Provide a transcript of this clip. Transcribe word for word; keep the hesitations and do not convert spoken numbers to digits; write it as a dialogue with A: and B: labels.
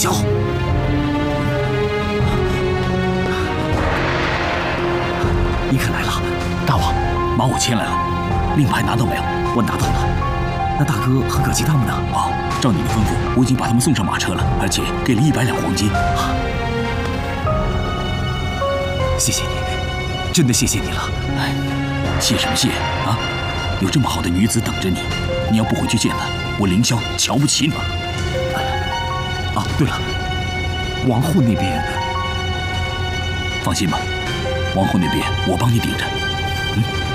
A: 萧，你可来了。大王，马我牵来了，令牌拿到没有？我拿到了。那大哥和葛吉他们呢？哦，照你的吩咐，我已经把他们送上马车了，而且给了一百两黄金。啊，谢谢你，真的谢谢你了。哎，谢什么谢啊？有这么好的女子等着你，你要不回去见她，我凌霄瞧不起你。啊，对了，王后那边，放心吧，王后那边我帮你顶着。嗯。